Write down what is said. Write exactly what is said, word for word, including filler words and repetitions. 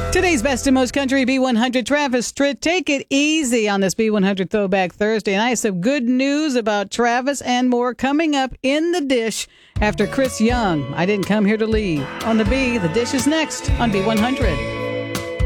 Today's best and most country B one hundred. Travis Tritt, take it easy on this B one hundred Throwback Thursday. And I have some good news about Travis and more coming up in the dish after Chris Young. I didn't come here to leave. On the B, the dish is next on B one hundred.